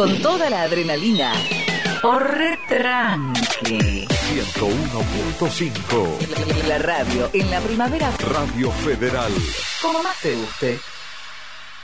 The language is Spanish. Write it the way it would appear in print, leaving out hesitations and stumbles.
con toda la adrenalina. Por Retranque 101.5. La radio en la primavera. Radio Federal. Como más te guste.